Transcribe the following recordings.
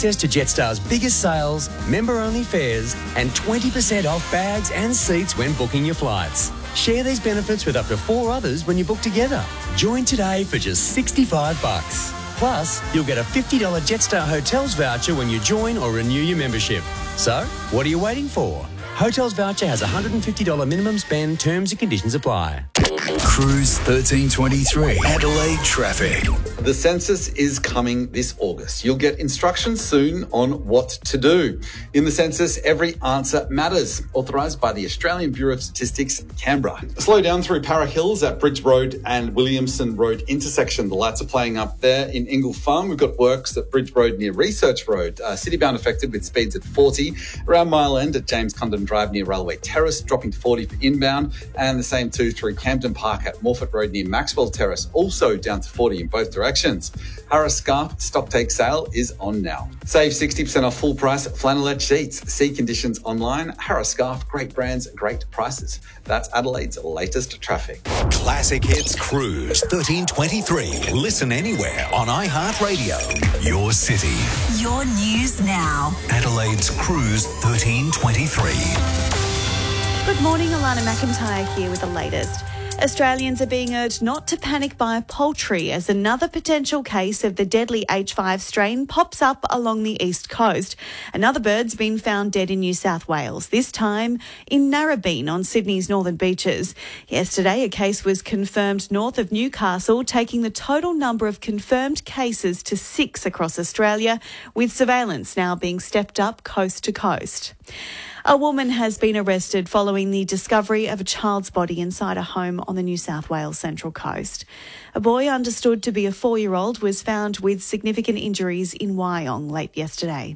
access to Jetstar's biggest sales, member-only fares, and 20% off bags and seats when booking your flights. Share these benefits with up to 4 others when you book together. Join today for just $65. Plus, you'll get a $50 Jetstar Hotels voucher when you join or renew your membership. So, what are you waiting for? Hotels voucher has a $150 minimum spend. Terms and conditions apply. Cruise 1323. Adelaide traffic. The census is coming this August. You'll get instructions soon on what to do. In the census, every answer matters. Authorised by the Australian Bureau of Statistics, Canberra. Slow down through Para Hills at Bridge Road and Williamson Road intersection. The lights are playing up there. In Ingle Farm, we've got works at Bridge Road near Research Road. City-bound affected with speeds at 40. Around Mile End at James Condon Drive near Railway Terrace, dropping to 40 for inbound. And the same too through Camden Park at Morford Road near Maxwell Terrace, also down to 40 in both directions. Harris Scarf stocktake sale is on now. Save 60% off full price flannelette sheets. See conditions online. Harris Scarf, great brands, great prices. That's Adelaide's latest traffic. Classic Hits Cruise 1323. Listen anywhere on iHeartRadio. Your city. Your news now. Adelaide's Cruise 1323. Good morning, Alana McIntyre here with the latest. Australians are being urged not to panic buy poultry as another potential case of the deadly H5 strain pops up along the east coast. Another bird's been found dead in New South Wales, this time in Narrabeen on Sydney's northern beaches. Yesterday, a case was confirmed north of Newcastle, taking the total number of confirmed cases to 6 across Australia, with surveillance now being stepped up coast to coast. A woman has been arrested following the discovery of a child's body inside a home on the New South Wales Central Coast. A boy understood to be a 4-year-old was found with significant injuries in Wyong late yesterday.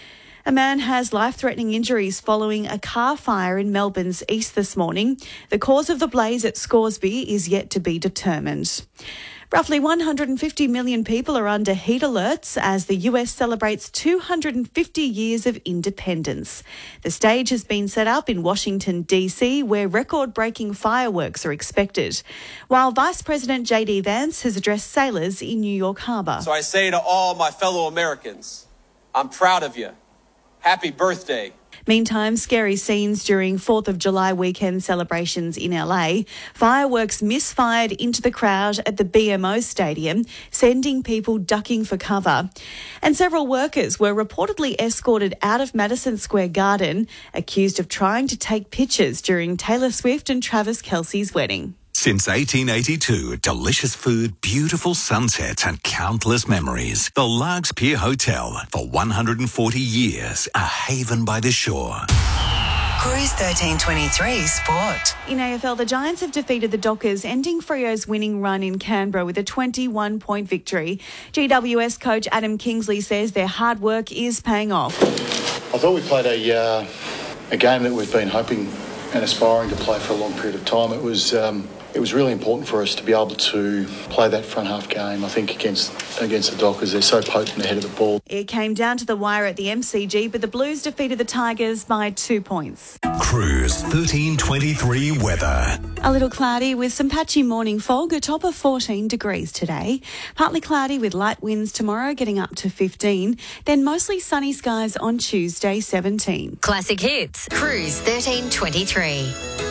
A man has life-threatening injuries following a car fire in Melbourne's east this morning. The cause of the blaze at Scoresby is yet to be determined. Roughly 150 million people are under heat alerts as the US celebrates 250 years of independence. The stage has been set up in Washington, D.C., where record-breaking fireworks are expected, while Vice President J.D. Vance has addressed sailors in New York Harbour. So I say to all my fellow Americans, I'm proud of you. Happy birthday. Meantime, scary scenes during 4th of July weekend celebrations in LA. Fireworks misfired into the crowd at the BMO Stadium, sending people ducking for cover. And several workers were reportedly escorted out of Madison Square Garden, accused of trying to take pictures during Taylor Swift and Travis Kelce's wedding. Since 1882, delicious food, beautiful sunsets and countless memories. The Largs Pier Hotel. For 140 years, a haven by the shore. Cruise 1323 Sport. In AFL, the Giants have defeated the Dockers, ending Freo's winning run in Canberra with a 21-point victory. GWS coach Adam Kingsley says their hard work is paying off. I thought we played a game that we've been hoping and aspiring to play for a long period of time. It was really important for us to be able to play that front half game, I think, against the Dockers. They're so potent ahead of the ball. It came down to the wire at the MCG, but the Blues defeated the Tigers by 2 points. Cruise 1323 weather. A little cloudy with some patchy morning fog, a top of 14 degrees today. Partly cloudy with light winds tomorrow, getting up to 15. Then mostly sunny skies on Tuesday, 17. Classic Hits. Cruise 1323.